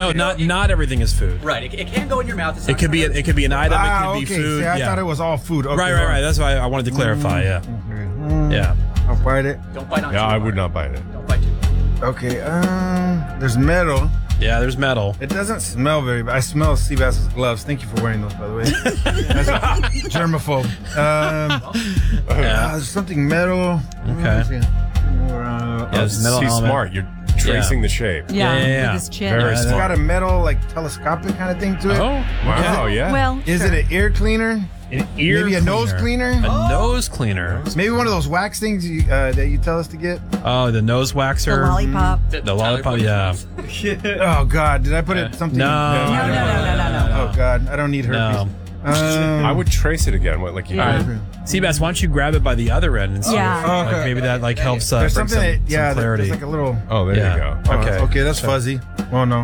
No, not everything is food. Right. It can go in your mouth. It's It could be an item. It could be food. See, I yeah. thought it was all food. Okay, Right. That's why I wanted to clarify. Yeah. Yeah. I'll bite it. Don't bite on. Yeah, I would not bite it. Don't bite too much. Okay. There's metal. Yeah. There's metal. It doesn't smell very bad. I smell Seabass's gloves. Thank you for wearing those, by the way. That's germaphobe. There's something metal. Okay. There's metal He's element. smart. You're tracing the shape. Yeah. With his chin. Very It's smart. got a metal, like, telescopic kind of thing to it. Oh. Wow, yeah. Well, Is it an ear cleaner? An ear Maybe a nose cleaner? A nose cleaner. Maybe one of those wax things that you tell us to get? Oh, the nose waxer. the lollipop. The lollipop. Yeah. Oh, God. Did I put it something? No. Oh, God. I don't need herpes. No. I would trace it again. What, like you Yeah. did? Seabass, why don't you grab it by the other end and see Yeah. if, like, Okay. maybe that helps There's bring something some that, clarity. there's like a little... Oh, there Yeah. you go. Okay. Okay, that's fuzzy. Oh, no.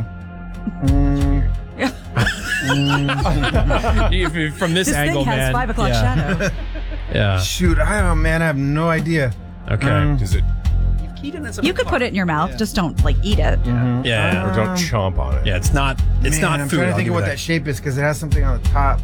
From this, This angle, thing has man. 5 o'clock shadow. Yeah. Shoot, I have no idea. Okay. Does it? You've keyed in You could put it in your mouth. Just don't eat it. Yeah. Or don't chomp on it. Yeah. It's not. It's Man, not I'm food. trying to I'll think give of what you that shape is because it has something on the top.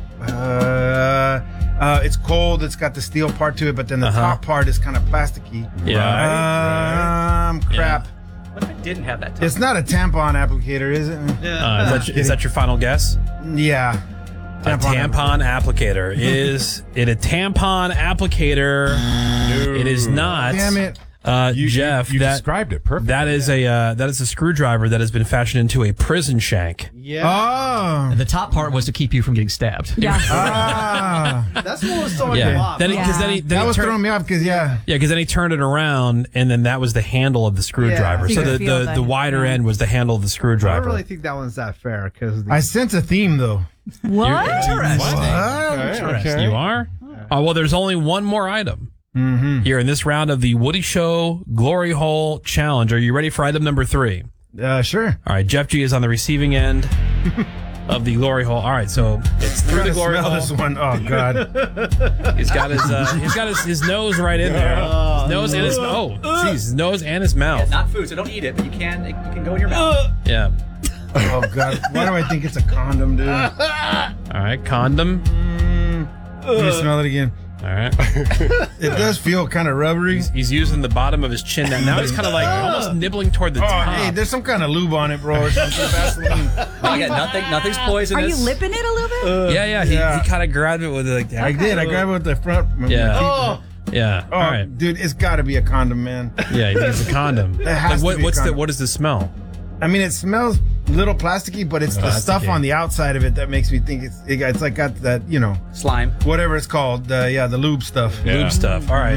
It's cold. It's got the steel part to it, but then the top part is kind of plasticky. Yeah. Crap. What if it didn't have that? It's not a tampon applicator, is it? Is that your final guess? Yeah. A tampon applicator. Is it a tampon applicator? No. It is not. Damn it. Jeff, you that described it perfectly. that is a screwdriver that has been fashioned into a prison shank. Oh. The top part was to keep you from getting stabbed. Yeah. That's what was throwing Yeah. him off. Then That was throwing me off because, because then he turned it around, and then that was the handle of the screwdriver. Yeah. So You could feel the that. wider end was the handle of the I screwdriver. don't really think that one's that fair because I sense a theme, though. What? Okay. You are? Oh, well, there's only one more item here in this round of the Woody Show Glory Hole Challenge. Are you ready for item number 3? Sure. All right, Jeff G is on the receiving end of the Glory Hole. All right, so it's through the Glory Smell Hole. this one. Oh, God. He's got his nose right in there. His nose and his nose and his mouth. Not food, so don't eat it, but you can go in your mouth. Yeah. Oh, God. Why do I think it's a condom, dude? All right, condom. Let me smell it again. All right. It does feel kind of rubbery. He's using the bottom of his chin. Now he's kind of like almost nibbling toward the top. Hey, there's some kind of lube on it, bro. Or something. Vaseline. Nothing's poisonous. Are you lipping it a little bit? Yeah. He kind of grabbed it with like that. I did. I grabbed it with the front. Yeah. Yeah. Oh, All right. dude, it's got to be a condom, man. Yeah, he needs a condom. It has to be a condom. What does the smell? I mean, it smells a little plasticky, but it's the stuff on the outside of it that makes me think it's like got that, slime, whatever it's called. The lube stuff. Yeah. Lube stuff. All right.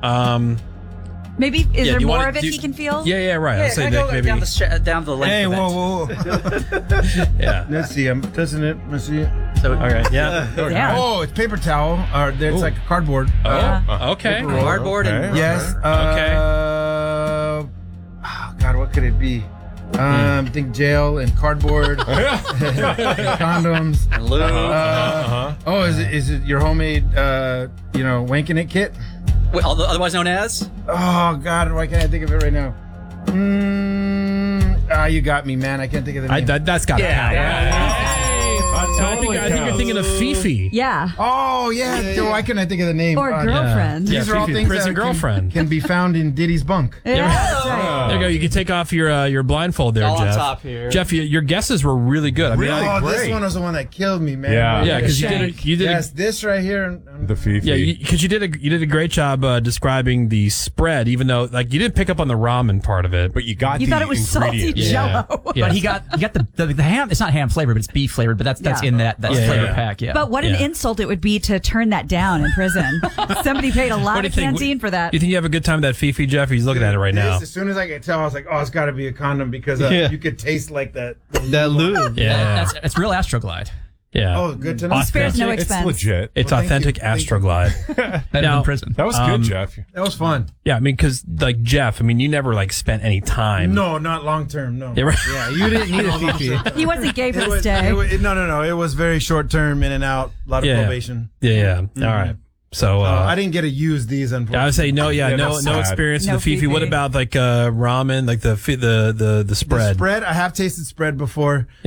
Maybe is there you more wanna of it do- he can feel? Yeah, right. I'd say go that maybe. down the length. Hey, of it. whoa. Yeah. Let's see. I'm touching it. Let's see it. So Okay. Yeah. Yeah. Oh, it's paper towel. Or it's like a cardboard. Oh. Okay. cardboard and Yes. Okay. Oh God, what could it be? I think jail and cardboard, condoms. and lube. Oh, is it your homemade, wanking it kit? Wait, otherwise known as? Oh God, why can't I think of it right now? You got me, man. I can't think of the name. That's got to count. I think you're thinking of Fifi. Yeah. Oh yeah. Why can't I think of the name? Or girlfriend. Yeah. These are all Fifi, things prison that girlfriend. can be found in Diddy's bunk. Yeah, that's right. There you go. You can take off your blindfold there, All on Jeff. top here. Jeff, your guesses were really good. I mean, This one was the one that killed me, man. Yeah. because you did. Yes, this right here. The Fifi. Yeah, because you did a great job describing the spread, even though like you didn't pick up on the ramen part of it. But you got You the thought it was salty ingredients. Yeah. jello. Yeah. But he got the ham. It's not ham flavored, but it's beef flavored. But that's Yeah. in that Yeah, flavor yeah. pack. Yeah. But what an Yeah. insult it would be to turn that down in prison. Somebody paid a What lot do of you think? canteen for that. You think you have a good time with that Fifi, Jeff? He's looking at it right now. As soon as I could tell, I was like, "Oh, it's got to be a condom because you could taste like that." that lube. Yeah, it's real Astroglide. yeah. Oh, good to know. He spares no It's expense. legit. It's Well, thank authentic you. Thank you. Astroglide. Better Now- than prison. That was good, Jeff. That was fun. Yeah, I mean, because like Jeff, I mean, you never like spent any time. No, not long term. No. Yeah, right. Yeah, you didn't need a Fifi. He wasn't gay for It the was, stay. no. It was very short term, in and out. A lot of Yeah. probation. Yeah. All right. So I didn't get to use these. I would Unfortunately. say no. Yeah, no that's sad. experience No with the Fifi. What Fifi. about like ramen, like the The spread? spread. I have tasted spread before.